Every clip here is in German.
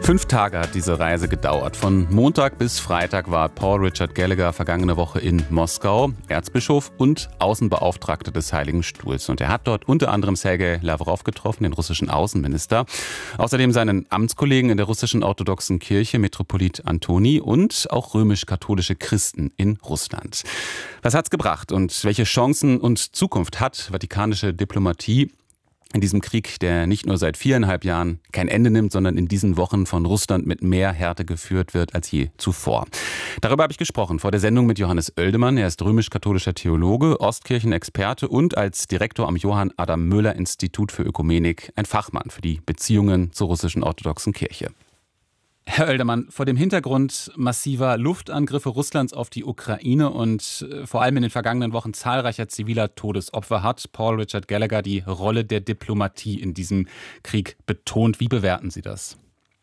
5 Tage hat diese Reise gedauert. Von Montag bis Freitag war Paul Richard Gallagher vergangene Woche in Moskau, Erzbischof und Außenbeauftragter des Heiligen Stuhls. Und er hat dort unter anderem Sergei Lawrow getroffen, den russischen Außenminister. Außerdem seinen Amtskollegen in der russischen orthodoxen Kirche, Metropolit Antoni, und auch römisch-katholische Christen in Russland. Was hat's gebracht und welche Chancen und Zukunft hat vatikanische Diplomatie in diesem Krieg, der nicht nur seit 4,5 Jahren kein Ende nimmt, sondern in diesen Wochen von Russland mit mehr Härte geführt wird als je zuvor? Darüber habe ich gesprochen vor der Sendung mit Johannes Oeldemann. Er ist römisch-katholischer Theologe, Ostkirchenexperte und als Direktor am Johann Adam Möller Institut für Ökumenik ein Fachmann für die Beziehungen zur russischen orthodoxen Kirche. Herr Oeldemann, vor dem Hintergrund massiver Luftangriffe Russlands auf die Ukraine und vor allem in den vergangenen Wochen zahlreicher ziviler Todesopfer hat Paul Richard Gallagher die Rolle der Diplomatie in diesem Krieg betont. Wie bewerten Sie das?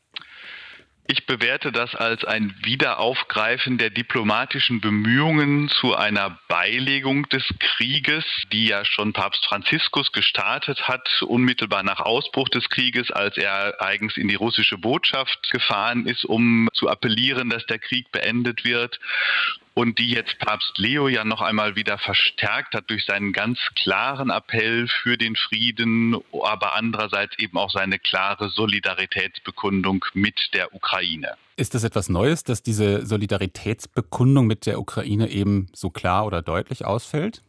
Ich bewerte das als ein Wiederaufgreifen der diplomatischen Bemühungen zu einer Beilegung des Krieges, die ja schon Papst Franziskus gestartet hat, unmittelbar nach Ausbruch des Krieges, als er eigens in die russische Botschaft gefahren ist, um zu appellieren, dass der Krieg beendet wird. Und die jetzt Papst Leo ja noch einmal wieder verstärkt hat durch seinen ganz klaren Appell für den Frieden, aber andererseits eben auch seine klare Solidaritätsbekundung mit der Ukraine. Ist das etwas Neues, dass diese Solidaritätsbekundung mit der Ukraine eben so klar oder deutlich ausfällt?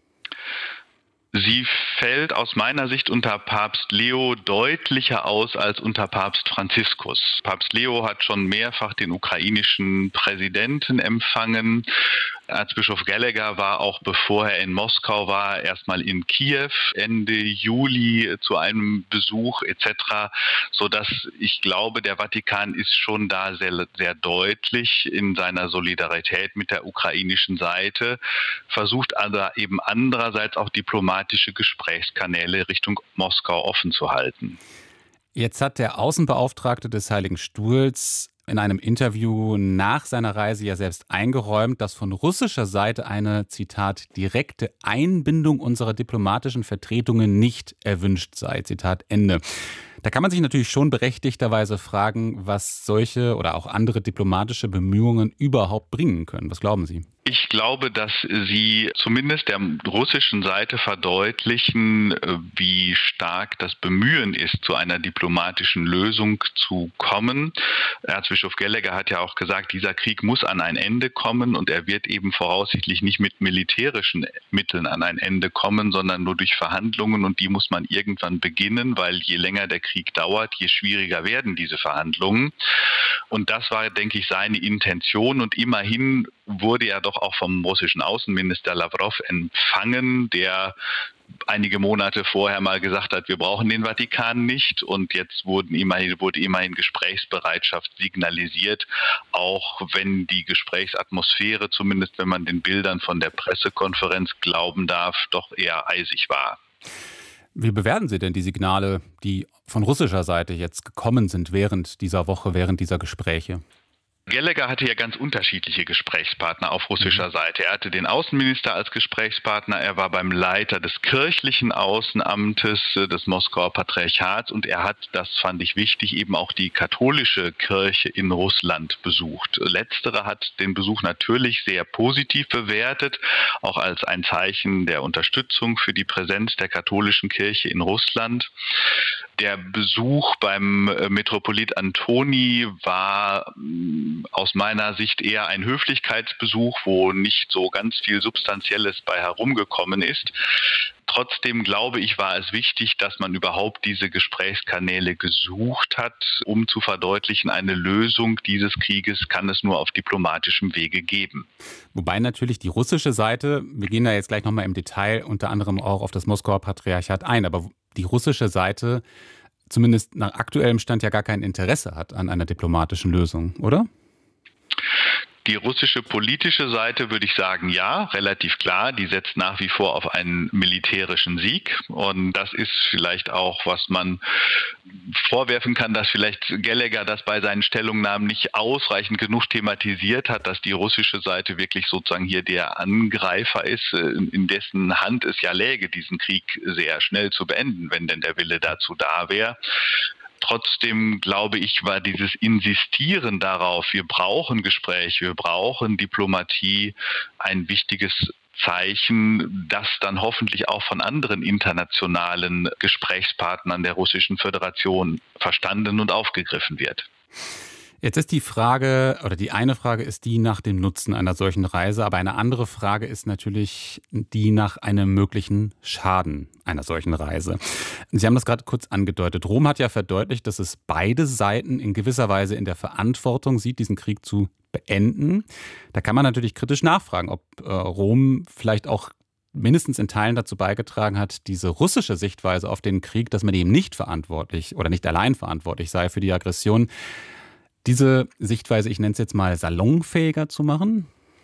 Sie fällt aus meiner Sicht unter Papst Leo deutlicher aus als unter Papst Franziskus. Papst Leo hat schon mehrfach den ukrainischen Präsidenten empfangen. Erzbischof Gallagher war auch, bevor er in Moskau war, erstmal in Kiew Ende Juli zu einem Besuch etc., sodass ich glaube, der Vatikan ist schon da sehr, sehr deutlich in seiner Solidarität mit der ukrainischen Seite, versucht aber eben andererseits auch diplomatische Gesprächskanäle Richtung Moskau offen zu halten. Jetzt hat der Außenbeauftragte des Heiligen Stuhls in einem Interview nach seiner Reise ja selbst eingeräumt, dass von russischer Seite eine, Zitat, direkte Einbindung unserer diplomatischen Vertretungen nicht erwünscht sei, Zitat Ende. Da kann man sich natürlich schon berechtigterweise fragen, was solche oder auch andere diplomatische Bemühungen überhaupt bringen können. Was glauben Sie? Ich glaube, dass sie zumindest der russischen Seite verdeutlichen, wie stark das Bemühen ist, zu einer diplomatischen Lösung zu kommen. Erzbischof Gallagher hat ja auch gesagt, dieser Krieg muss an ein Ende kommen und er wird eben voraussichtlich nicht mit militärischen Mitteln an ein Ende kommen, sondern nur durch Verhandlungen, und die muss man irgendwann beginnen, weil je länger der Krieg dauert, je schwieriger werden diese Verhandlungen. Und das war, denke ich, seine Intention, und immerhin wurde er doch auch vom russischen Außenminister Lawrow empfangen, der einige Monate vorher mal gesagt hat, wir brauchen den Vatikan nicht, und jetzt wurde immerhin Gesprächsbereitschaft signalisiert, auch wenn die Gesprächsatmosphäre, zumindest wenn man den Bildern von der Pressekonferenz glauben darf, doch eher eisig war. Wie bewerten Sie denn die Signale, die von russischer Seite jetzt gekommen sind während dieser Woche, während dieser Gespräche? Gallagher hatte ja ganz unterschiedliche Gesprächspartner auf russischer Seite. Er hatte den Außenminister als Gesprächspartner, er war beim Leiter des kirchlichen Außenamtes des Moskauer Patriarchats, und er hat, das fand ich wichtig, eben auch die katholische Kirche in Russland besucht. Letztere hat den Besuch natürlich sehr positiv bewertet, auch als ein Zeichen der Unterstützung für die Präsenz der katholischen Kirche in Russland. Der Besuch beim Metropolit Antoni war aus meiner Sicht eher ein Höflichkeitsbesuch, wo nicht so ganz viel Substanzielles bei herumgekommen ist. Trotzdem glaube ich, war es wichtig, dass man überhaupt diese Gesprächskanäle gesucht hat, um zu verdeutlichen, eine Lösung dieses Krieges kann es nur auf diplomatischem Wege geben. Wobei natürlich die russische Seite, wir gehen da jetzt gleich nochmal im Detail unter anderem auch auf das Moskauer Patriarchat ein, aber die russische Seite zumindest nach aktuellem Stand ja gar kein Interesse hat an einer diplomatischen Lösung, oder? Die russische politische Seite, würde ich sagen, ja, relativ klar. Die setzt nach wie vor auf einen militärischen Sieg. Und das ist vielleicht auch, was man vorwerfen kann, dass vielleicht Gallagher das bei seinen Stellungnahmen nicht ausreichend genug thematisiert hat, dass die russische Seite wirklich sozusagen hier der Angreifer ist, in dessen Hand es ja läge, diesen Krieg sehr schnell zu beenden, wenn denn der Wille dazu da wäre. Trotzdem glaube ich, war dieses Insistieren darauf, wir brauchen Gespräch, wir brauchen Diplomatie, ein wichtiges Zeichen, das dann hoffentlich auch von anderen internationalen Gesprächspartnern der Russischen Föderation verstanden und aufgegriffen wird. Jetzt ist die Frage, oder die eine Frage ist die nach dem Nutzen einer solchen Reise, aber eine andere Frage ist natürlich die nach einem möglichen Schaden einer solchen Reise. Sie haben das gerade kurz angedeutet. Rom hat ja verdeutlicht, dass es beide Seiten in gewisser Weise in der Verantwortung sieht, diesen Krieg zu beenden. Da kann man natürlich kritisch nachfragen, ob Rom vielleicht auch mindestens in Teilen dazu beigetragen hat, diese russische Sichtweise auf den Krieg, dass man eben nicht verantwortlich oder nicht allein verantwortlich sei für die Aggression, diese Sichtweise, ich nenne es jetzt mal salonfähiger zu machen?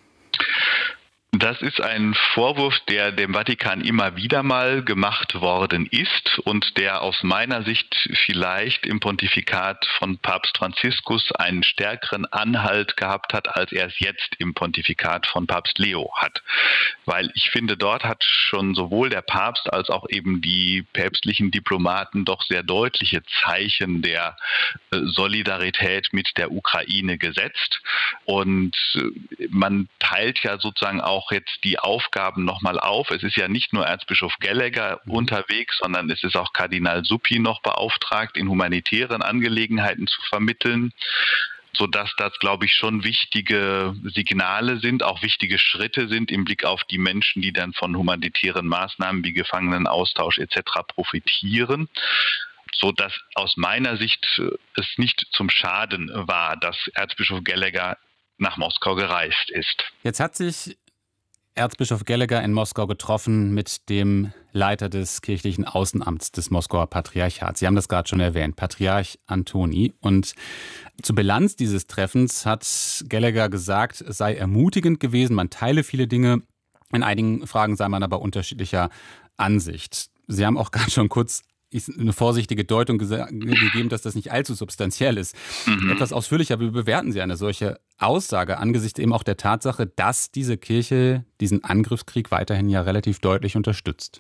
Das ist ein Vorwurf, der dem Vatikan immer wieder mal gemacht worden ist und der aus meiner Sicht vielleicht im Pontifikat von Papst Franziskus einen stärkeren Anhalt gehabt hat, als er es jetzt im Pontifikat von Papst Leo hat. Weil ich finde, dort hat schon sowohl der Papst als auch eben die päpstlichen Diplomaten doch sehr deutliche Zeichen der Solidarität mit der Ukraine gesetzt. Und man teilt ja sozusagen auch jetzt die Aufgaben nochmal auf. Es ist ja nicht nur Erzbischof Gallagher unterwegs, sondern es ist auch Kardinal Suppi noch beauftragt, in humanitären Angelegenheiten zu vermitteln, sodass das, glaube ich, schon wichtige Signale sind, auch wichtige Schritte sind im Blick auf die Menschen, die dann von humanitären Maßnahmen wie Gefangenenaustausch etc. profitieren, sodass aus meiner Sicht es nicht zum Schaden war, dass Erzbischof Gallagher nach Moskau gereist ist. Jetzt hat sich Erzbischof Gallagher in Moskau getroffen mit dem Leiter des kirchlichen Außenamts des Moskauer Patriarchats. Sie haben das gerade schon erwähnt, Patriarch Antoni. Und zur Bilanz dieses Treffens hat Gallagher gesagt, es sei ermutigend gewesen, man teile viele Dinge, in einigen Fragen sei man aber unterschiedlicher Ansicht. Sie haben auch gerade schon kurz eine vorsichtige Deutung gegeben, dass das nicht allzu substanziell ist. Etwas ausführlicher, wie bewerten Sie eine solche Aussage angesichts eben auch der Tatsache, dass diese Kirche diesen Angriffskrieg weiterhin ja relativ deutlich unterstützt?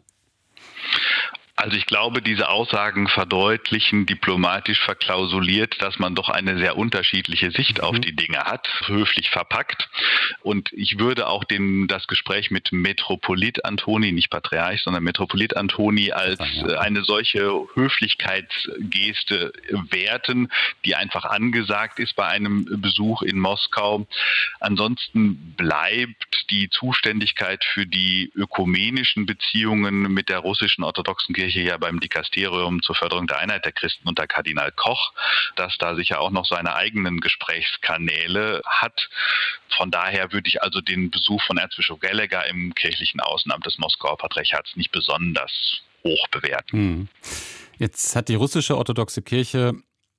Also ich glaube, diese Aussagen verdeutlichen diplomatisch verklausuliert, dass man doch eine sehr unterschiedliche Sicht auf die Dinge hat, höflich verpackt. Und ich würde auch das Gespräch mit Metropolit Antoni, nicht Patriarch, sondern Metropolit Antoni als eine solche Höflichkeitsgeste werten, die einfach angesagt ist bei einem Besuch in Moskau. Ansonsten bleibt die Zuständigkeit für die ökumenischen Beziehungen mit der russischen orthodoxen Kirche ja beim Dikasterium zur Förderung der Einheit der Christen unter Kardinal Koch, das da sicher auch noch seine eigenen Gesprächskanäle hat. Von daher würde ich also den Besuch von Erzbischof Gallagher im kirchlichen Außenamt des Moskauer Patriarchats nicht besonders hoch bewerten. Jetzt hat die russische orthodoxe Kirche,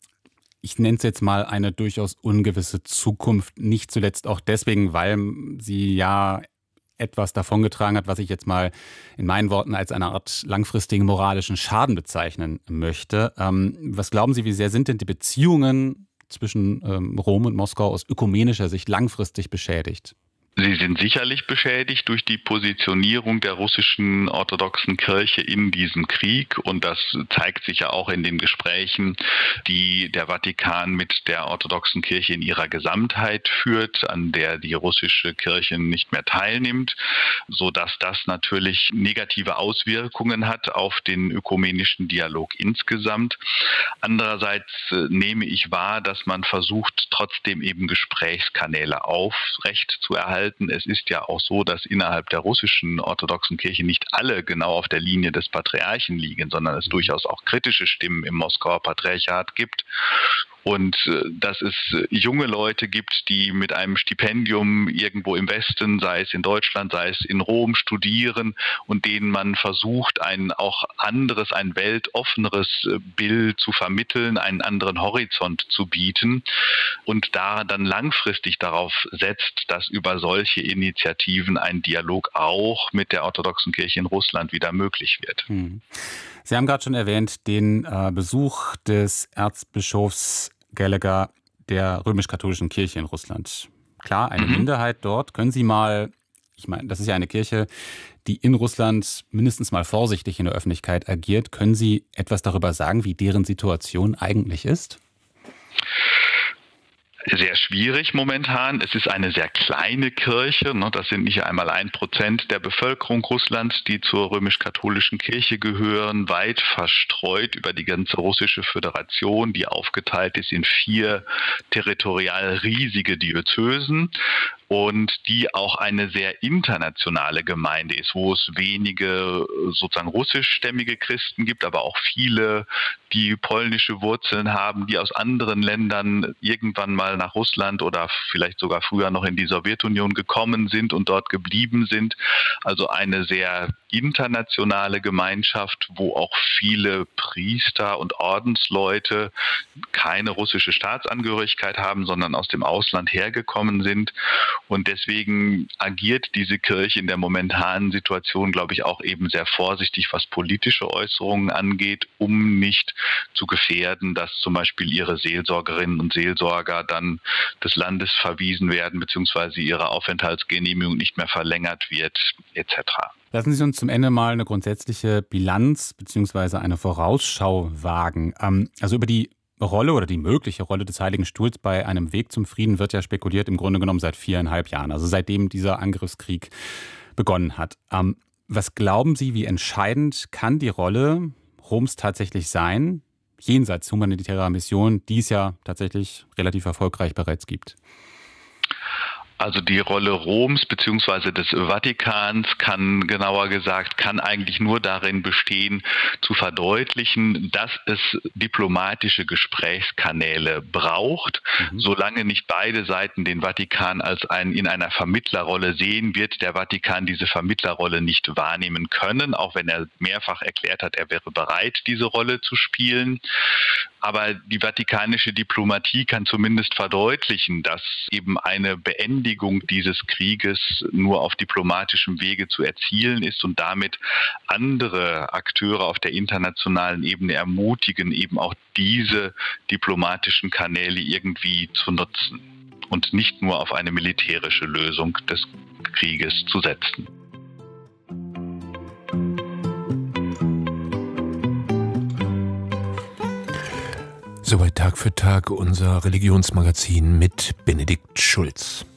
ich nenne es jetzt mal, eine durchaus ungewisse Zukunft, nicht zuletzt auch deswegen, weil sie ja etwas davongetragen hat, was ich jetzt mal in meinen Worten als eine Art langfristigen moralischen Schaden bezeichnen möchte. Was glauben Sie, wie sehr sind denn die Beziehungen zwischen Rom und Moskau aus ökumenischer Sicht langfristig beschädigt? Sie sind sicherlich beschädigt durch die Positionierung der russischen orthodoxen Kirche in diesem Krieg. Und das zeigt sich ja auch in den Gesprächen, die der Vatikan mit der orthodoxen Kirche in ihrer Gesamtheit führt, an der die russische Kirche nicht mehr teilnimmt, sodass das natürlich negative Auswirkungen hat auf den ökumenischen Dialog insgesamt. Andererseits nehme ich wahr, dass man versucht, trotzdem eben Gesprächskanäle aufrecht zu erhalten. Es ist ja auch so, dass innerhalb der russischen orthodoxen Kirche nicht alle genau auf der Linie des Patriarchen liegen, sondern es durchaus auch kritische Stimmen im Moskauer Patriarchat gibt. Und dass es junge Leute gibt, die mit einem Stipendium irgendwo im Westen, sei es in Deutschland, sei es in Rom, studieren und denen man versucht, ein auch anderes, ein weltoffeneres Bild zu vermitteln, einen anderen Horizont zu bieten und da dann langfristig darauf setzt, dass über solche Initiativen ein Dialog auch mit der orthodoxen Kirche in Russland wieder möglich wird. Sie haben gerade schon erwähnt, den Besuch des Erzbischofs Gallagher der römisch-katholischen Kirche in Russland. Klar, eine Minderheit dort. Können Sie mal Ich meine, das ist ja eine Kirche, die in Russland mindestens mal vorsichtig in der Öffentlichkeit agiert. Können Sie etwas darüber sagen, wie deren Situation eigentlich ist? Sehr schwierig momentan. Es ist eine sehr kleine Kirche. Das sind nicht einmal 1% der Bevölkerung Russlands, die zur römisch-katholischen Kirche gehören, weit verstreut über die ganze russische Föderation, die aufgeteilt ist in 4 territorial riesige Diözesen. Und die auch eine sehr internationale Gemeinde ist, wo es wenige sozusagen russischstämmige Christen gibt, aber auch viele, die polnische Wurzeln haben, die aus anderen Ländern irgendwann mal nach Russland oder vielleicht sogar früher noch in die Sowjetunion gekommen sind und dort geblieben sind. Also eine sehr internationale Gemeinschaft, wo auch viele Priester und Ordensleute keine russische Staatsangehörigkeit haben, sondern aus dem Ausland hergekommen sind. Und deswegen agiert diese Kirche in der momentanen Situation, glaube ich, auch eben sehr vorsichtig, was politische Äußerungen angeht, um nicht zu gefährden, dass zum Beispiel ihre Seelsorgerinnen und Seelsorger dann des Landes verwiesen werden, beziehungsweise ihre Aufenthaltsgenehmigung nicht mehr verlängert wird, etc. Lassen Sie uns zum Ende mal eine grundsätzliche Bilanz bzw. eine Vorausschau wagen. Also über die Rolle oder die mögliche Rolle des Heiligen Stuhls bei einem Weg zum Frieden wird ja spekuliert im Grunde genommen seit 4,5 Jahren, also seitdem dieser Angriffskrieg begonnen hat. Was glauben Sie, wie entscheidend kann die Rolle Roms tatsächlich sein, jenseits humanitärer Mission, die es ja tatsächlich relativ erfolgreich bereits gibt? Also die Rolle Roms bzw. des Vatikans kann eigentlich nur darin bestehen, zu verdeutlichen, dass es diplomatische Gesprächskanäle braucht. Solange nicht beide Seiten den Vatikan als in einer Vermittlerrolle sehen, wird der Vatikan diese Vermittlerrolle nicht wahrnehmen können, auch wenn er mehrfach erklärt hat, er wäre bereit, diese Rolle zu spielen. Aber die vatikanische Diplomatie kann zumindest verdeutlichen, dass eben eine Beendigung dieses Krieges nur auf diplomatischem Wege zu erzielen ist und damit andere Akteure auf der internationalen Ebene ermutigen, eben auch diese diplomatischen Kanäle irgendwie zu nutzen und nicht nur auf eine militärische Lösung des Krieges zu setzen. Soweit Tag für Tag unser Religionsmagazin mit Benedikt Schulz.